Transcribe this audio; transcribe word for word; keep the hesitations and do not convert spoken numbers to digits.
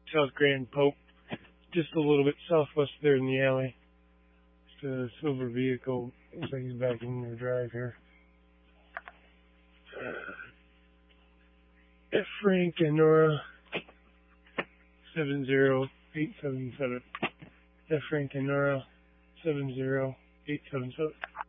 South Grand Pope, just a little bit southwest there in the alley. It's a silver vehicle. Looks like he's back in their drive here. F. Frank and Nora, seven zero eight seven seven. F. Frank and Nora, seven zero eight seven seven.